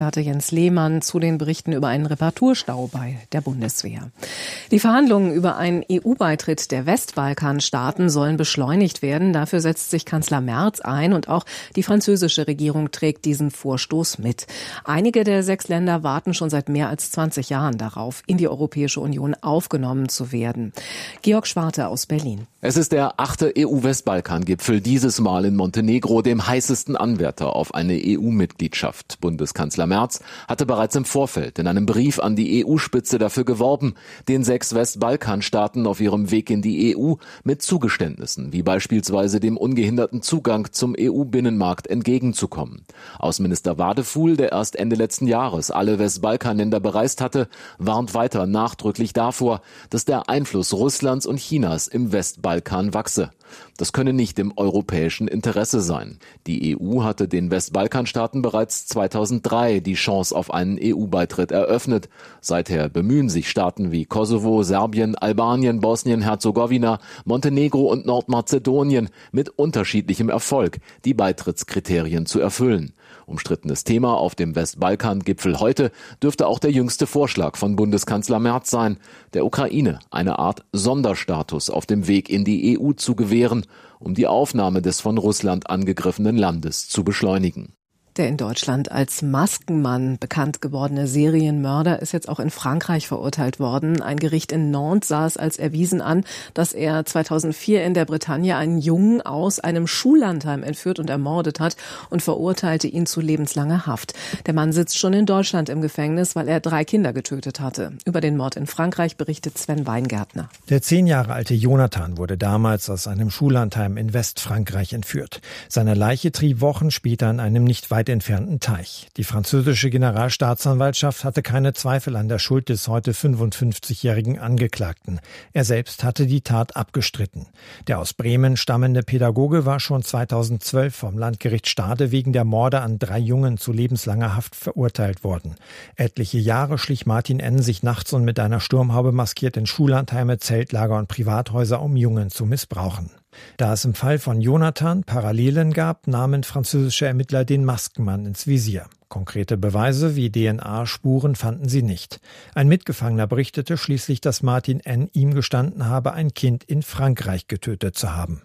Jens Lehmann zu den Berichten über einen Reparaturstau bei der Bundeswehr. Die Verhandlungen über einen EU-Beitritt der Westbalkanstaaten sollen beschleunigt werden. Dafür setzt sich Kanzler Merz ein und auch die französische Regierung trägt diesen Vorstoß mit. Einige der 6 Länder warten schon seit mehr als 20 Jahren darauf, in die Europäische Union aufgenommen zu werden. Georg Schwarte aus Berlin. Es ist der 8. EU-Westbalkan-Gipfel, dieses Mal in Montenegro, dem heißesten Anwärter auf eine EU-Mitgliedschaft. Bundeskanzler Merz hatte bereits im Vorfeld in einem Brief an die EU-Spitze dafür geworben, den 6 Westbalkanstaaten auf ihrem Weg in die EU mit Zugeständnissen, wie beispielsweise dem ungehinderten Zugang zum EU-Binnenmarkt entgegenzukommen. Außenminister Wadefuhl, der erst Ende letzten Jahres alle Westbalkanländer bereist hatte, warnt weiter nachdrücklich davor, dass der Einfluss Russlands und Chinas im Westbalkan wachse. Das könne nicht im europäischen Interesse sein. Die EU hatte den Westbalkanstaaten bereits 2003 die Chance auf einen EU-Beitritt eröffnet. Seither bemühen sich Staaten wie Kosovo, Serbien, Albanien, Bosnien-Herzegowina, Montenegro und Nordmazedonien mit unterschiedlichem Erfolg, die Beitrittskriterien zu erfüllen. Umstrittenes Thema auf dem Westbalkan-Gipfel heute dürfte auch der jüngste Vorschlag von Bundeskanzler Merz sein, der Ukraine eine Art Sonderstatus auf dem Weg in die EU zu gewähren, um die Aufnahme des von Russland angegriffenen Landes zu beschleunigen. Der in Deutschland als Maskenmann bekannt gewordene Serienmörder ist jetzt auch in Frankreich verurteilt worden. Ein Gericht in Nantes sah es als erwiesen an, dass er 2004 in der Bretagne einen Jungen aus einem Schullandheim entführt und ermordet hat und verurteilte ihn zu lebenslanger Haft. Der Mann sitzt schon in Deutschland im Gefängnis, weil er 3 Kinder getötet hatte. Über den Mord in Frankreich berichtet Sven Weingärtner. Der 10 Jahre alte Jonathan wurde damals aus einem Schullandheim in Westfrankreich entführt. Seine Leiche trieb Wochen später in einem nicht weit entfernten Teich. Die französische Generalstaatsanwaltschaft hatte keine Zweifel an der Schuld des heute 55-jährigen Angeklagten. Er selbst hatte die Tat abgestritten. Der aus Bremen stammende Pädagoge war schon 2012 vom Landgericht Stade wegen der Morde an 3 Jungen zu lebenslanger Haft verurteilt worden. Etliche Jahre schlich Martin N. sich nachts und mit einer Sturmhaube maskiert in Schullandheime, Zeltlager und Privathäuser, um Jungen zu missbrauchen. Da es im Fall von Jonathan Parallelen gab, nahmen französische Ermittler den Maskenmann ins Visier. Konkrete Beweise wie DNA-Spuren fanden sie nicht. Ein Mitgefangener berichtete schließlich, dass Martin N. ihm gestanden habe, ein Kind in Frankreich getötet zu haben.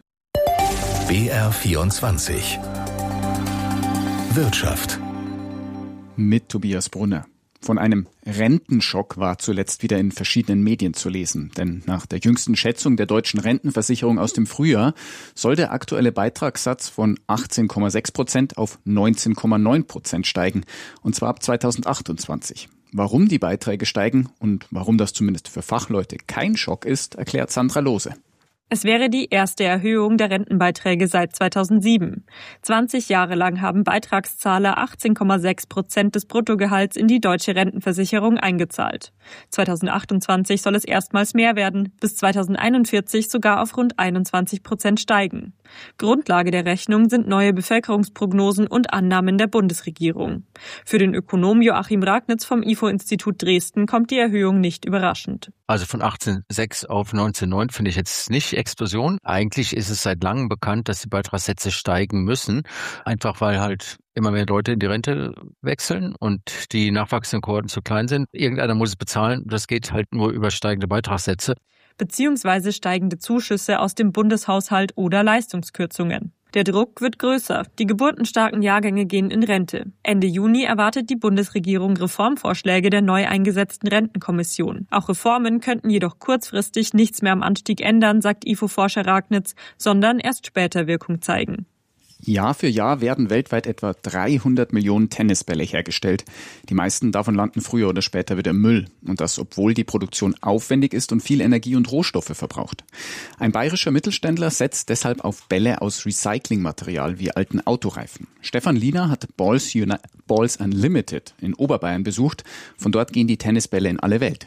BR24 Wirtschaft mit Tobias Brunner. Von einem Rentenschock war zuletzt wieder in verschiedenen Medien zu lesen. Denn nach der jüngsten Schätzung der deutschen Rentenversicherung aus dem Frühjahr soll der aktuelle Beitragssatz von 18,6% auf 19,9% steigen. Und zwar ab 2028. Warum die Beiträge steigen und warum das zumindest für Fachleute kein Schock ist, erklärt Sandra Lohse. Es wäre die erste Erhöhung der Rentenbeiträge seit 2007. 20 Jahre lang haben Beitragszahler 18,6% des Bruttogehalts in die deutsche Rentenversicherung eingezahlt. 2028 soll es erstmals mehr werden, bis 2041 sogar auf rund 21% steigen. Grundlage der Rechnung sind neue Bevölkerungsprognosen und Annahmen der Bundesregierung. Für den Ökonom Joachim Ragnitz vom IFO-Institut Dresden kommt die Erhöhung nicht überraschend. Also von 18,6 auf 19,9 finde ich jetzt nicht Explosion. Eigentlich ist es seit langem bekannt, dass die Beitragssätze steigen müssen, einfach weil halt immer mehr Leute in die Rente wechseln und die nachwachsenden Kohorten zu klein sind. Irgendeiner muss es bezahlen. Das geht halt nur über steigende Beitragssätze. Beziehungsweise steigende Zuschüsse aus dem Bundeshaushalt oder Leistungskürzungen. Der Druck wird größer. Die geburtenstarken Jahrgänge gehen in Rente. Ende Juni erwartet die Bundesregierung Reformvorschläge der neu eingesetzten Rentenkommission. Auch Reformen könnten jedoch kurzfristig nichts mehr am Anstieg ändern, sagt IFO-Forscher Ragnitz, sondern erst später Wirkung zeigen. Jahr für Jahr werden weltweit etwa 300 Millionen Tennisbälle hergestellt. Die meisten davon landen früher oder später wieder im Müll. Und das, obwohl die Produktion aufwendig ist und viel Energie und Rohstoffe verbraucht. Ein bayerischer Mittelständler setzt deshalb auf Bälle aus Recyclingmaterial wie alten Autoreifen. Stefan Liener hat Balls Unlimited in Oberbayern besucht. Von dort gehen die Tennisbälle in alle Welt.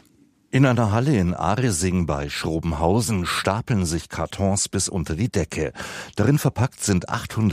In einer Halle in Aresing bei Schrobenhausen stapeln sich Kartons bis unter die Decke. Darin verpackt sind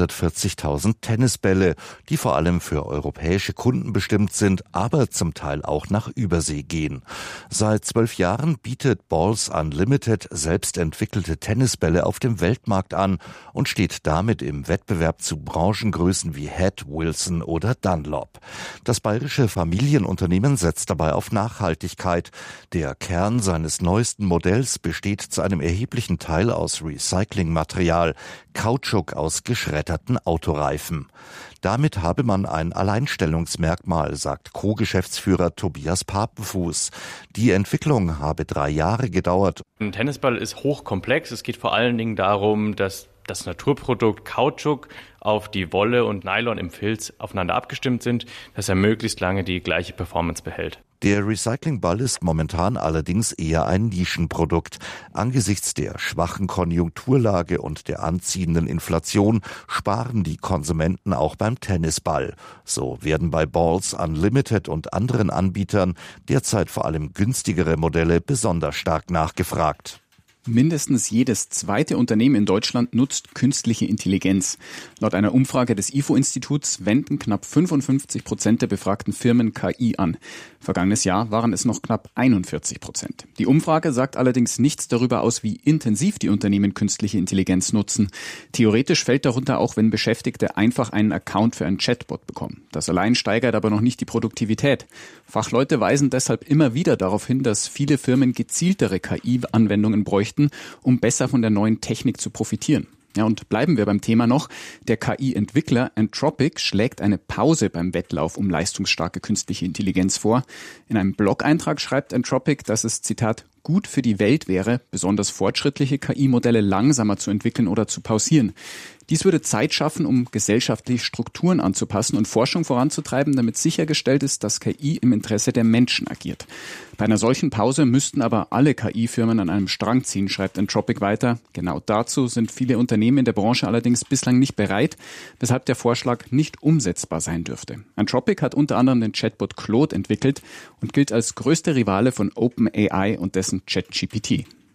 840.000 Tennisbälle, die vor allem für europäische Kunden bestimmt sind, aber zum Teil auch nach Übersee gehen. Seit 12 Jahren bietet Balls Unlimited selbst entwickelte Tennisbälle auf dem Weltmarkt an und steht damit im Wettbewerb zu Branchengrößen wie Head, Wilson oder Dunlop. Das bayerische Familienunternehmen setzt dabei auf Nachhaltigkeit. Der Kern seines neuesten Modells besteht zu einem erheblichen Teil aus Recyclingmaterial, Kautschuk aus geschredderten Autoreifen. Damit habe man ein Alleinstellungsmerkmal, sagt Co-Geschäftsführer Tobias Papenfuß. Die Entwicklung habe 3 Jahre gedauert. Ein Tennisball ist hochkomplex. Es geht vor allen Dingen darum, dass das Naturprodukt Kautschuk auf die Wolle und Nylon im Filz aufeinander abgestimmt sind, dass er möglichst lange die gleiche Performance behält. Der Recyclingball ist momentan allerdings eher ein Nischenprodukt. Angesichts der schwachen Konjunkturlage und der anziehenden Inflation sparen die Konsumenten auch beim Tennisball. So werden bei Balls Unlimited und anderen Anbietern derzeit vor allem günstigere Modelle besonders stark nachgefragt. Mindestens jedes zweite Unternehmen in Deutschland nutzt künstliche Intelligenz. Laut einer Umfrage des IFO-Instituts wenden knapp 55% der befragten Firmen KI an. Vergangenes Jahr waren es noch knapp 41%. Die Umfrage sagt allerdings nichts darüber aus, wie intensiv die Unternehmen künstliche Intelligenz nutzen. Theoretisch fällt darunter auch, wenn Beschäftigte einfach einen Account für einen Chatbot bekommen. Das allein steigert aber noch nicht die Produktivität. Fachleute weisen deshalb immer wieder darauf hin, dass viele Firmen gezieltere KI-Anwendungen bräuchten, um besser von der neuen Technik zu profitieren. Ja, und bleiben wir beim Thema noch. Der KI-Entwickler Anthropic schlägt eine Pause beim Wettlauf um leistungsstarke künstliche Intelligenz vor. In einem Blog-Eintrag schreibt Anthropic, dass es, Zitat, gut für die Welt wäre, besonders fortschrittliche KI-Modelle langsamer zu entwickeln oder zu pausieren. Dies würde Zeit schaffen, um gesellschaftliche Strukturen anzupassen und Forschung voranzutreiben, damit sichergestellt ist, dass KI im Interesse der Menschen agiert. Bei einer solchen Pause müssten aber alle KI-Firmen an einem Strang ziehen, schreibt Anthropic weiter. Genau dazu sind viele Unternehmen in der Branche allerdings bislang nicht bereit, weshalb der Vorschlag nicht umsetzbar sein dürfte. Anthropic hat unter anderem den Chatbot Claude entwickelt und gilt als größte Rivale von OpenAI und dessen ChatGPT.